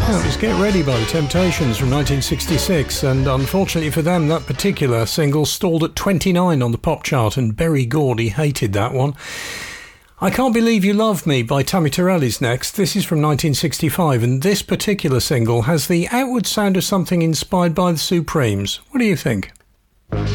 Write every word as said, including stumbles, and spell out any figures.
That was Get Ready by The Temptations from nineteen sixty-six, and unfortunately for them, that particular single stalled at twenty-nine on the pop chart, and Berry Gordy hated that one. I Can't Believe You Love Me by Tammy Terrell's next. This is from nineteen sixty-five, and this particular single has the outward sound of something inspired by the Supremes. What do you think?